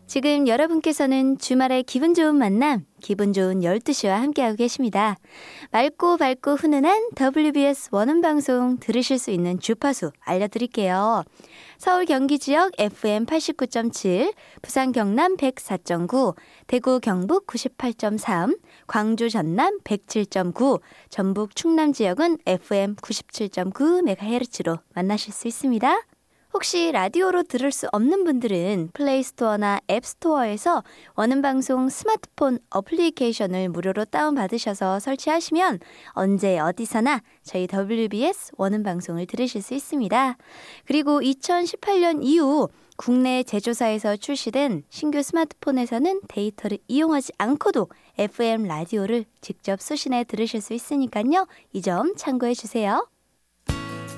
지금 여러분께서는 주말의 기분 좋은 만남, 기분 좋은 12시와 함께하고 계십니다. 맑고 밝고 훈훈한 WBS 원음방송 들으실 수 있는 주파수 알려드릴게요. 서울 경기 지역 FM 89.7, 부산 경남 104.9, 대구 경북 98.3, 광주 전남 107.9, 전북 충남 지역은 FM 97.9MHz로 만나실 수 있습니다. 혹시 라디오로 들을 수 없는 분들은 플레이스토어나 앱스토어에서 원음방송 스마트폰 어플리케이션을 무료로 다운받으셔서 설치하시면 언제 어디서나 저희 WBS 원음방송을 들으실 수 있습니다. 그리고 2018년 이후 국내 제조사에서 출시된 신규 스마트폰에서는 데이터를 이용하지 않고도 FM 라디오를 직접 수신해 들으실 수 있으니까요. 이 점 참고해 주세요.